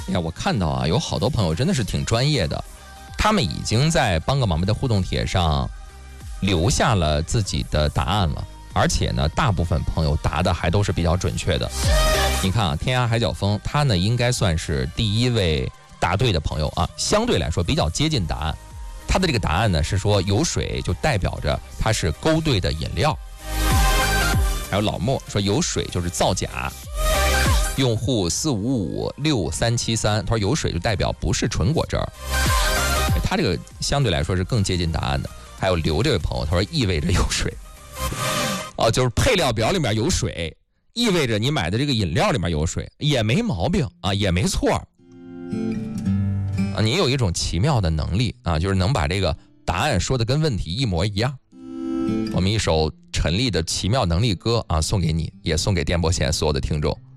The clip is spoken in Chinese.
哎呀，我看到啊，有好多朋友真的是挺专业的，他们已经在帮个忙的互动帖上留下了自己的答案了，而且呢，大部分朋友答的还都是比较准确的。你看啊，天涯海角风，他呢应该算是第一位答对的朋友啊，相对来说比较接近答案。他的这个答案呢是说有水就代表着它是勾兑的饮料。还有老莫说有水就是造假。用户4556-373，他说有水就代表不是纯果汁儿，他这个相对来说是更接近答案的。还有刘这位朋友，他说意味着有水，哦，就是配料表里面有水，意味着你买的这个饮料里面有水，也没毛病啊，也没错啊。你有一种奇妙的能力啊，就是能把这个答案说的跟问题一模一样。我们一首陈粒的奇妙能力歌啊，送给你，也送给电波线所有的听众。